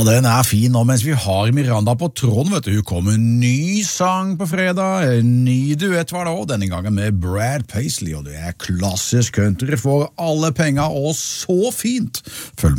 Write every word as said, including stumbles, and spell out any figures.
den er fin nå, mens vi har Miranda på tråden, vet du. Hun kom en ny sang på fredag, en ny duett var det også, denne gangen med Brad Paisley, og det er klassisk country for alle penger, og så fint. Følg med.